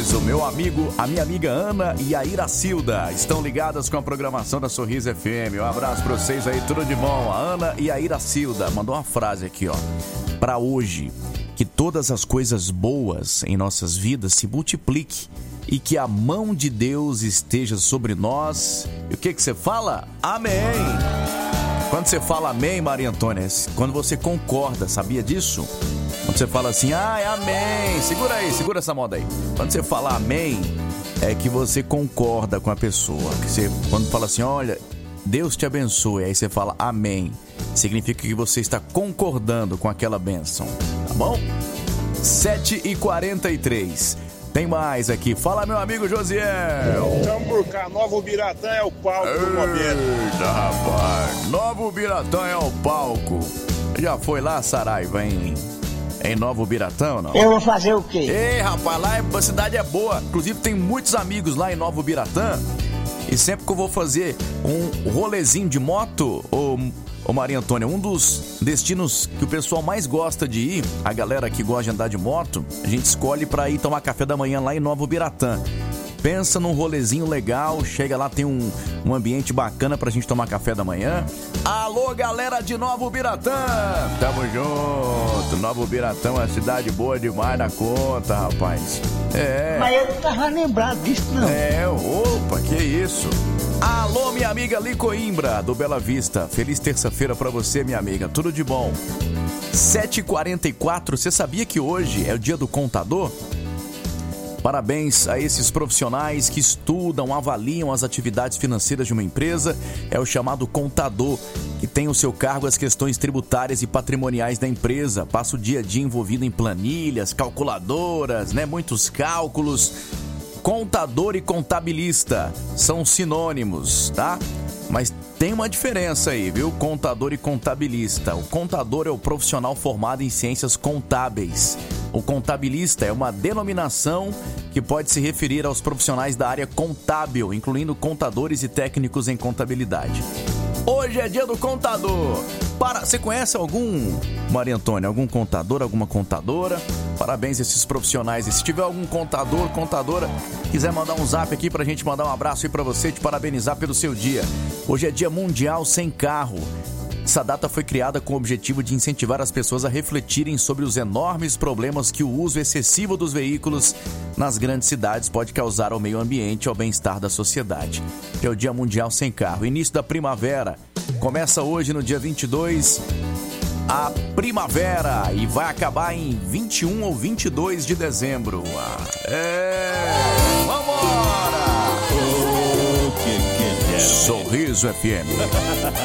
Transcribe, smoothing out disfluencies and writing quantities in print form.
Sorriso. Meu amigo, a minha amiga Ana e a Iracilda estão ligadas com a programação da Sorriso FM. Um abraço pra vocês aí, tudo de bom. A Ana e a Iracilda mandou uma frase aqui, ó. Pra hoje, que todas as coisas boas em nossas vidas se multipliquem e que a mão de Deus esteja sobre nós. E o que você fala? Amém! Quando você fala amém, Maria Antônia, é quando você concorda, sabia disso? Quando você fala assim, é amém, segura essa moda aí. Quando você fala amém, é que você concorda com a pessoa. Quando fala assim, olha, Deus te abençoe, aí você fala amém, significa que você está concordando com aquela bênção, tá bom? 7h43. Tem mais aqui. Fala, meu amigo Josiel. Estamos por cá. Novo Biratã é o palco do momento. Eita, rapaz. Novo Biratã é o palco. Já foi lá, Saraiva, em Novo Biratã ou não? Eu vou fazer o quê? Ei, rapaz, lá a cidade é boa. Inclusive, tem muitos amigos lá em Novo Biratã. E sempre que eu vou fazer um rolezinho de moto, ô Maria Antônia, um dos destinos que o pessoal mais gosta de ir, a galera que gosta de andar de moto, a gente escolhe pra ir tomar café da manhã lá em Novo Biratã. Pensa num rolezinho legal, chega lá, tem um ambiente bacana pra gente tomar café da manhã. Alô, galera de Novo Biratã! Tamo junto! Novo Biratã é uma cidade boa demais na conta, rapaz. Mas eu não tava lembrado disso, não. Opa, que isso? Alô, minha amiga Licoimbra, do Bela Vista. Feliz terça-feira pra você, minha amiga. Tudo de bom. 7h44, você sabia que hoje é o dia do contador? Parabéns a esses profissionais que estudam, avaliam as atividades financeiras de uma empresa. É o chamado contador, que tem o seu cargo as questões tributárias e patrimoniais da empresa. Passa o dia a dia envolvido em planilhas, calculadoras, muitos cálculos. Contador e contabilista são sinônimos, tá? Mas tem uma diferença aí, viu? Contador e contabilista. O contador é o profissional formado em ciências contábeis. O contabilista é uma denominação que pode se referir aos profissionais da área contábil, incluindo contadores e técnicos em contabilidade. Hoje é dia do contador. Você conhece algum, Maria Antônia, algum contador, alguma contadora? Parabéns a esses profissionais. E se tiver algum contador, contadora, quiser mandar um zap aqui pra gente mandar um abraço aí pra você, te parabenizar pelo seu dia. Hoje é Dia Mundial Sem Carro. Essa data foi criada com o objetivo de incentivar as pessoas a refletirem sobre os enormes problemas que o uso excessivo dos veículos nas grandes cidades pode causar ao meio ambiente e ao bem-estar da sociedade. É o Dia Mundial Sem Carro. Início da primavera. Começa hoje no dia 22, a primavera, e vai acabar em 21 ou 22 de dezembro. Vambora! Sorriso FM.